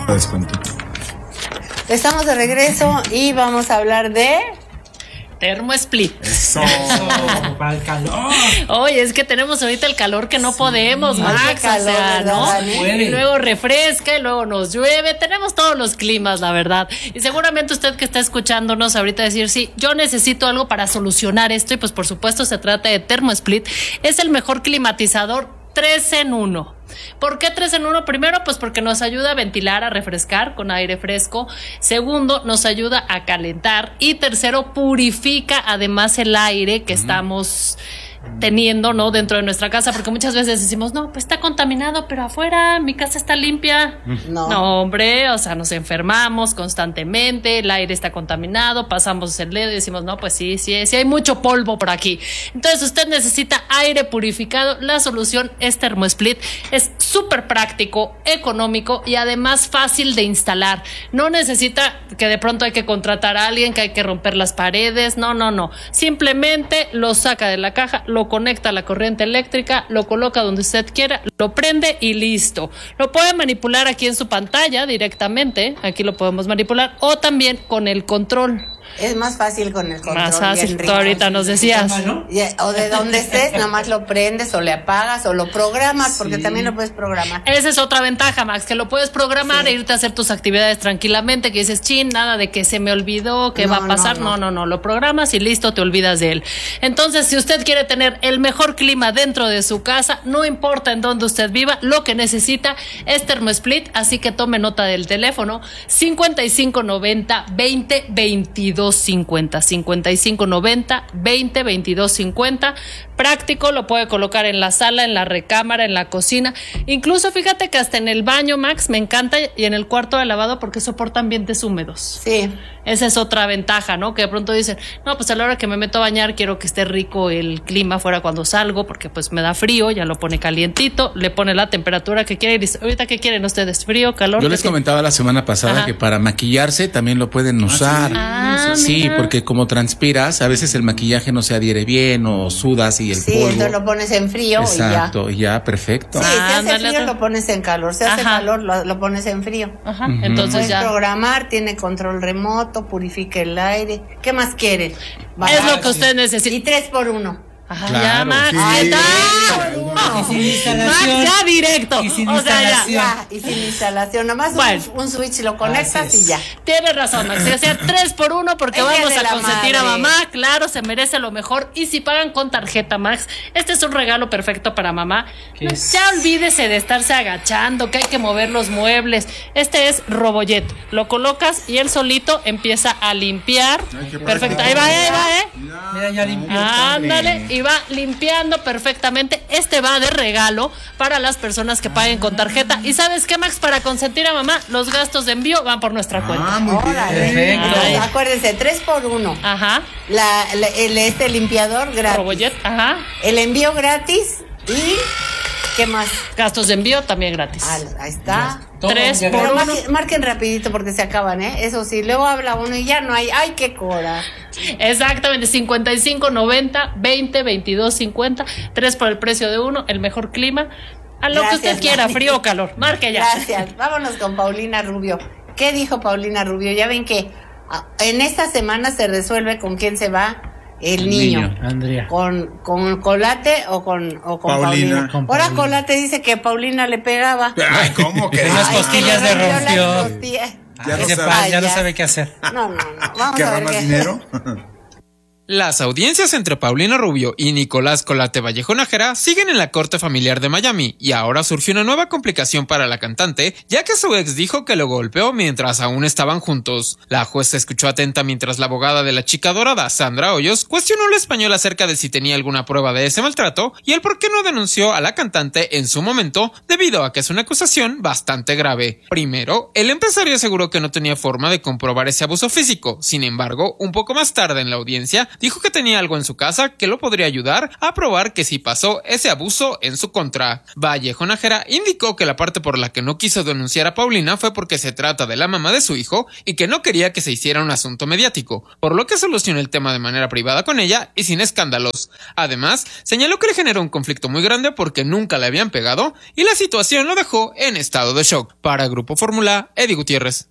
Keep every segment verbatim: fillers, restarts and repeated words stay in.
Descuentito. Estamos de regreso y vamos a hablar de Thermosplit. Eso. Para el calor. Oye, es que tenemos ahorita el calor que no sí, podemos, Max, calor, o sea, ¿no? Y luego refresca y luego nos llueve. Tenemos todos los climas, la verdad. Y seguramente usted que está escuchándonos ahorita decir, sí, yo necesito algo para solucionar esto. Y pues por supuesto se trata de Thermosplit. Es el mejor climatizador tres en uno. ¿Por qué tres en uno? Primero, pues porque nos ayuda a ventilar, a refrescar con aire fresco. Segundo, nos ayuda a calentar. Y tercero, purifica además el aire que mm. estamos teniendo, ¿no? Dentro de nuestra casa, porque muchas veces decimos, no, pues está contaminado, pero afuera mi casa está limpia. No. No, hombre, o sea, nos enfermamos constantemente, el aire está contaminado, pasamos el dedo y decimos, no, pues sí, sí, sí hay mucho polvo por aquí. Entonces usted necesita aire purificado. La solución es Thermosplit. Es súper práctico, económico y además fácil de instalar. No necesita que de pronto hay que contratar a alguien, que hay que romper las paredes. No, no, no. Simplemente lo saca de la caja, lo conecta a la corriente eléctrica, lo coloca donde usted quiera, lo prende y listo. Lo puede manipular aquí en su pantalla directamente, aquí lo podemos manipular, o también con el control. Es más fácil con el control. Más fácil, tú ahorita nos decías. O de donde estés, nada más lo prendes o le apagas o lo programas, sí. Porque también lo puedes programar. Esa es otra ventaja, Max, que lo puedes programar sí. E irte a hacer tus actividades tranquilamente, que dices, chin, nada de que se me olvidó, que no, va a pasar. No no. no, no, no, lo programas y listo, te olvidas de él. Entonces, si usted quiere tener el mejor clima dentro de su casa, no importa en dónde usted viva, lo que necesita es Thermosplit, así que tome nota del teléfono cincuenta y cinco noventa veinte veintidós cincuenta, cincuenta y cinco noventa veinte veintidós cincuenta. Práctico, lo puede colocar en la sala, en la recámara, en la cocina, incluso fíjate que hasta en el baño, Max, me encanta, y en el cuarto de lavado porque soporta ambientes húmedos. Sí. Esa es otra ventaja, ¿no? Que de pronto dicen, no, pues a la hora que me meto a bañar quiero que esté rico el clima fuera cuando salgo, porque pues me da frío, ya lo pone calientito, le pone la temperatura que quiere y dice, ahorita ¿qué quieren ustedes? ¿Frío, calor? Yo les comentaba la semana pasada Ajá. que para maquillarse también lo pueden usar. Ah, sí, mira. Porque como transpiras, a veces el maquillaje no se adhiere bien o sudas y el sí, polvo. Sí, entonces lo pones en frío. Exacto, y ya. ya, perfecto. Sí, ah, si hace frío lo pones en calor, si hace Ajá. calor lo, lo pones en frío. Ajá, uh-huh. Entonces puedes ya. programar, tiene control remoto, purifica el aire. ¿Qué más quieren? Es lo que usted necesita. Y tres por uno. Ajá, claro, ya, Max, sí. ¿qué tal? Y sin instalación. Max, ya directo. Y sin o sea, ya. ya. Y sin instalación. Nomás bueno. un, un switch lo conectas y ya. Tienes razón, Max. O sea, tres por uno porque El vamos a consentir madre. a mamá. Claro, se merece lo mejor. Y si pagan con tarjeta, Max, este es un regalo perfecto para mamá. No, ya olvídese de estarse agachando, que hay que mover los muebles. Este es Robojet. Lo colocas y él solito empieza a limpiar. Ay, perfecto. Ahí va, ahí va, ¿eh? Mira, ya limpió. Ándale, y va limpiando perfectamente. Este va de regalo para las personas que paguen con tarjeta. ¿Y sabes qué, Max? Para consentir a mamá, los gastos de envío van por nuestra Ah, cuenta. muy Órale. bien. Entonces, acuérdense, tres por uno. Ajá. La, la- el, este limpiador gratis. Robojet, ajá. El envío gratis y ¿qué más? Gastos de envío también gratis. Ah, ahí está. Todo Tres ya por Pero gratis. uno. marquen, marquen rapidito porque se acaban, ¿eh? Eso sí, luego habla uno y ya no hay. ¡Ay, qué cora! Exactamente, cincuenta y cinco noventa veinte veintidós cincuenta. Tres por el precio de uno, el mejor clima. A lo Gracias, que usted quiera, Mari. frío o calor. Marque ya. Gracias. Vámonos con Paulina Rubio. ¿Qué dijo Paulina Rubio? Ya ven que ah, en esta semana se resuelve con quién se va el, El niño. niño. Andrea. ¿Con, con Colate o con, o con Paulina. Paulina? Con Ahora Paulina. Colate dice que Paulina le pegaba. Ay, ¿cómo que? Unas Ay, costillas que le de rompió las rompió. costillas. Ya no Ese sabe. pan ya no Ay, ya. sabe qué hacer. No, no, no. Vamos a ¿Querrá ver más qué. dinero? Las audiencias entre Paulina Rubio y Nicolás Colate Vallejo Nájera siguen en la corte familiar de Miami y ahora surgió una nueva complicación para la cantante, ya que su ex dijo que lo golpeó mientras aún estaban juntos. La jueza escuchó atenta mientras la abogada de la chica dorada, Sandra Hoyos, cuestionó al español acerca de si tenía alguna prueba de ese maltrato y el por qué no denunció a la cantante en su momento, debido a que es una acusación bastante grave. Primero, el empresario aseguró que no tenía forma de comprobar ese abuso físico. Sin embargo, un poco más tarde en la audiencia, dijo que tenía algo en su casa que lo podría ayudar a probar que sí pasó ese abuso en su contra. Vallejo Nájera indicó que la parte por la que no quiso denunciar a Paulina fue porque se trata de la mamá de su hijo y que no quería que se hiciera un asunto mediático, por lo que solucionó el tema de manera privada con ella y sin escándalos. Además, señaló que le generó un conflicto muy grande porque nunca le habían pegado y la situación lo dejó en estado de shock. Para Grupo Fórmula, Eddie Gutiérrez.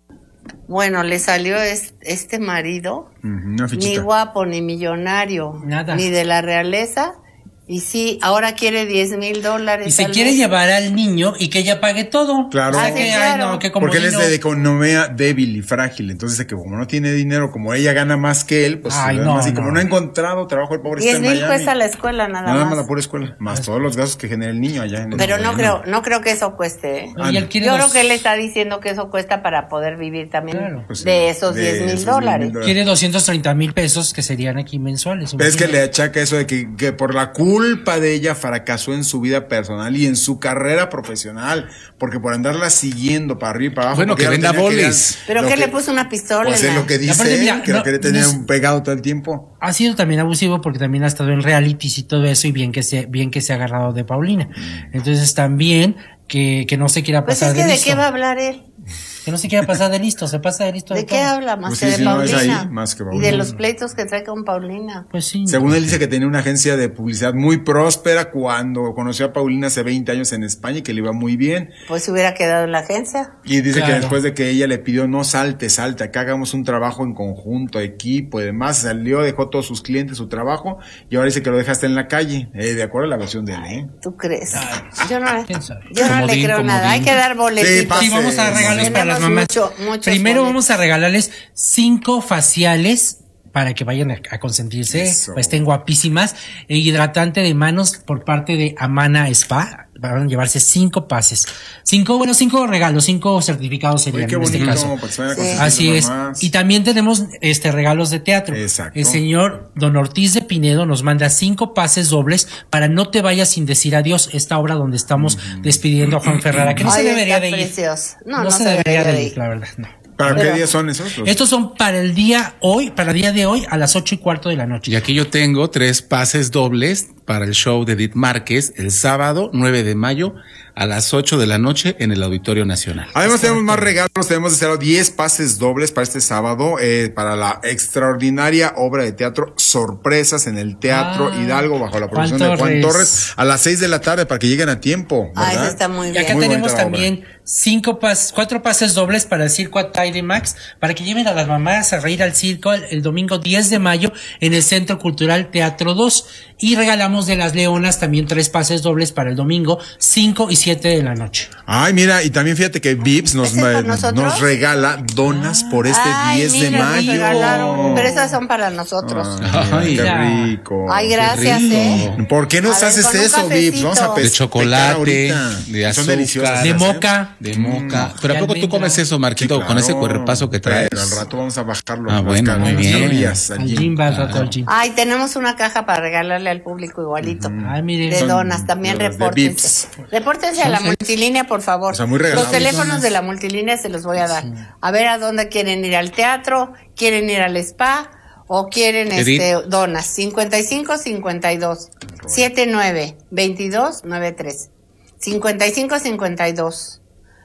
Bueno, le salió es, este marido, Una ni fichita. guapo, ni millonario, Nada. ni de la realeza. Y sí, ahora quiere diez mil dólares. Y se al quiere mes. llevar al niño y que ella pague todo. Claro. O sea Ah, que, sí, ay, claro. no, que como Porque él es vino- de economía débil y frágil, entonces que como no tiene dinero, como ella gana más que él, pues Ay, además, no, y como no. no ha encontrado trabajo el pobre está diez en mil Miami. cuesta la escuela nada, Nada más más. la pura escuela, más todos los gastos que genera el niño allá en el Pero no gobierno. creo, no creo que eso cueste, ¿eh? Y él quiere Yo dos- creo que él está diciendo que eso cuesta para poder vivir también Claro. Pues sí, de esos de diez esos mil diez dólares. mil quiere doscientos treinta mil pesos que serían aquí mensuales. Pero es que le imagínate. achaca eso de que, que por la culpa de ella fracasó en su vida personal y en su carrera profesional, porque por andarla siguiendo para arriba y para abajo. Bueno, porque que ella venda tenía que bolis. dar- ¿Pero lo qué que- le puso una pistola? Pues en es la- lo que Y dice aparte, él, mira, que lo no, quería tener no es- un pegado todo el tiempo. Ha sido también abusivo porque también ha estado en realities y todo eso y bien que se, bien que se ha agarrado de Paulina. Entonces también que, que no se quiera Pues pasar es que de de listo. qué va a hablar él. Que no se quiera pasar de listo, se pasa de listo. ¿De qué todo. habla? Más Pues que sí, de sí, no, es Paulina. ahí, más que Y Paulina. de los pleitos que trae con Paulina. Pues sí. Según él dice que tenía una agencia de publicidad muy próspera cuando conoció a Paulina hace veinte años en España y que le iba muy bien. Pues se hubiera quedado en la agencia. Y dice Claro. que después de que ella le pidió no salte, salte, acá hagamos un trabajo en conjunto, equipo y demás, salió, dejó todos sus clientes, su trabajo y ahora dice que lo dejaste en la calle, eh, de acuerdo a la versión de él, ¿eh? ¿Tú crees? Yo no, ¿Quién sabe? yo no le Comodín, creo nada. comodín. Hay que dar boletitos. Sí, pase. Sí, vamos a dar regalos Tenemos para las mamás. mucho- muchos Primero boletos. vamos a regalarles cinco faciales para que vayan a, a consentirse. Eso. Pues estén guapísimas. E hidratante de manos por parte de Amana Spa. Van a llevarse cinco pases. Cinco, bueno, cinco regalos, cinco certificados Oye, serían qué en este bonito, caso. para que se vayan a Sí. consentir Así las es. mamás. Y también tenemos este regalos de teatro. Exacto. El señor Don Ortiz de Pinedo nos manda cinco pases dobles para No te vayas sin decir adiós, esta obra donde estamos despidiendo a Juan Ferrara, que no Ay, se debería está de ir. precioso. No, No, no se, se debería debería de de ir, ir. la verdad, no. ¿Para Pero- qué días son esos? Los- Estos son para el día hoy, para el día de hoy a las ocho y cuarto de la noche. Y aquí yo tengo tres pases dobles para el show de Edith Márquez el sábado nueve de mayo a las ocho de la noche en el Auditorio Nacional. Además tenemos más regalos, tenemos de cero diez pases dobles para este sábado, eh, para la extraordinaria obra de teatro Sorpresas en el Teatro Ah, Hidalgo bajo la Juan producción de Juan Torres. Torres a las seis de la tarde para que lleguen a tiempo, Ah, ¿verdad? ese está muy Y bien. acá Muy tenemos bonita la también cinco pas, cuatro pases dobles para el circo Atayde Max, para que lleven a las mamás a reír al circo el, el domingo diez de mayo en el Centro Cultural Teatro dos. Y regalamos de las Leonas también tres pases dobles para el domingo cinco y siete de la noche. Ay, mira, y también fíjate que Vips nos, ¿Ese es por ma- nosotros? nos regala donas por este Ay, diez de mira, nos mayo. regalaron. Pero esas son para nosotros. Ay, qué Mira. rico. Ay, qué gracias, rico. ¿eh? ¿Por qué nos A ver, haces con un eso, Vips? Vamos a cafecito. pe- De chocolate, pecar ahorita. de azúcar, Son deliciosas. De ¿eh? moca. De moca. Mm. Pero ¿a De poco tú almendra. comes eso, Marquito, Sí, con ese claro. cuerpazo que traes? Pero al rato vamos a bajarlo. Ah, las bueno, cal- muy las bien. calorías al Al gym. gym, va al rato al gym. Ay, tenemos una caja para regalarle al público igualito. Ay, mire. De Son donas, también donas de repórtense. Repórtense a la multilínea, por favor. O sea, muy los regalables. teléfonos de la multilínea se los voy a dar. A ver a dónde quieren ir, al teatro, quieren ir al spa o quieren Edith. este donas. cincuenta y cinco cincuenta y dos setenta y nueve veintidós noventa y tres. cincuenta y cinco cincuenta y dos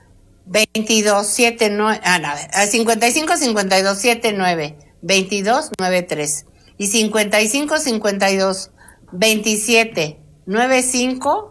veintidós setenta y nueve, ah, no, a ver, a cincuenta y cinco cincuenta y dos setenta y nueve veintidós noventa y tres y cincuenta y cinco cincuenta y dos veintisiete noventa y cinco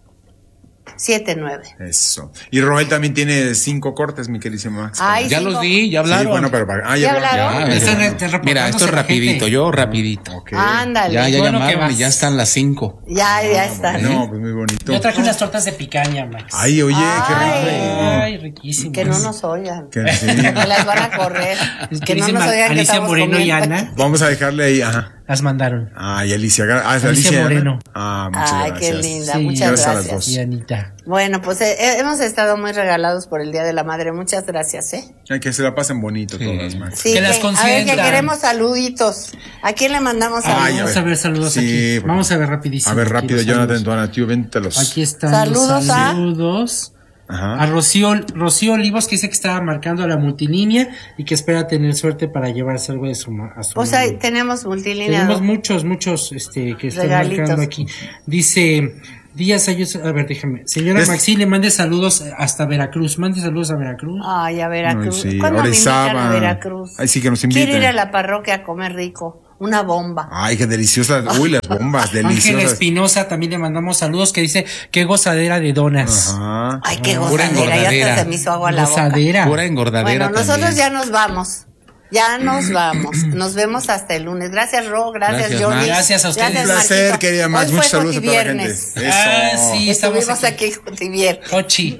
setenta y nueve. Eso. Y Roel también tiene cinco cortes, mi queridísimo Max. Ay, Ya cinco. los di, ya Sí, hablaron. bueno, pero para... Ah, ¿Ya hablaron. hablaron? Ya, Están mira, re- reportándose mira, esto es la rapidito, gente. yo rapidito. Ok. Ándale. Ya, ya Bueno, ¿qué llamaron vas? y ya están las cinco. Ya, ya está. No, pues muy bonito. Yo traje unas tortas de picaña, Max. Ay, oye, qué Ay. rico. Ay, riquísimas. Que no nos oigan. Que sí. Que las van a correr. Es que Que no dicen nos Ma- oigan que Alicia estamos Moreno y comiendo. Ana Vamos a dejarle ahí, ajá. las mandaron. Ay, Alicia. gra- Ah, es Alicia Alicia Moreno. Ana. Ah, muchas Ay, gracias. qué linda. Sí, Muchas gracias a las gracias. dos. Y Anita. Bueno, pues eh, hemos estado muy regalados por el Día de la Madre. Muchas gracias, ¿eh? Ay, que se la pasen bonito Sí. todas, Max. Sí, Que las a ver, que consientan. queremos saluditos. ¿A quién le mandamos Ay, saludos? a Vamos a ver saludos Sí, aquí. bueno. Vamos a ver rapidísimo. A ver, aquí rápido, los Jonathan, saludos. Donatio, véntelos. Aquí están Saludos los a- saludos. Ajá. A Rocío, Rocío Olivos, que dice que estaba marcando a la multilínea y que espera tener suerte para llevarse algo de su, ma- a su Pues mamá. ahí tenemos multilínea. Tenemos ¿no? muchos, muchos, este, que están Regalitos. marcando aquí. Dice, Díaz Ayuso, a ver, déjame. Señora Es- Maxi, le mande saludos hasta Veracruz. Mande saludos a Veracruz. Ay, a Veracruz. Ay, sí, ¿Cuándo me invitan Orizaba. a Veracruz? Ay, sí, que nos Quiero ir inviten. a la parroquia a comer rico. Una bomba. Ay, qué deliciosa. Uy, las bombas, Ángel deliciosas. Espinosa también le mandamos saludos, que dice, qué gozadera de donas. Ajá. Ay, qué Pura gozadera. Ya engordadera. hasta se me hizo agua la boca. Gozadera. Pura engordadera. Bueno, nosotros también. ya nos vamos. Ya nos vamos. Nos vemos hasta el lunes. Gracias, Ro. Gracias, Gracias, Jordi. Max. Gracias a ustedes. Un placer, Marquito. querida Max. Hoy Muchos fue saludos a toda la gente. Jotiviernes. Eso. Ah, sí, estamos Estuvimos aquí. aquí Jotiviernes. Cochi.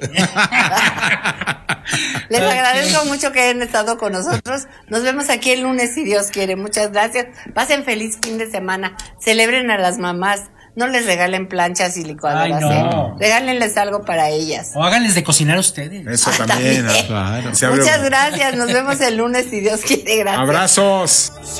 Les Ok. agradezco mucho que hayan estado con nosotros. Nos vemos aquí el lunes si Dios quiere. Muchas gracias. Pasen feliz fin de semana. Celebren a las mamás. No les regalen planchas y licuadoras. Ay, no. ¿eh? Regálenles algo para ellas. O háganles de cocinar ustedes. Eso Ah, también. también. Claro. Se abre- Muchas gracias. Nos vemos el lunes si Dios quiere. Gracias. Abrazos.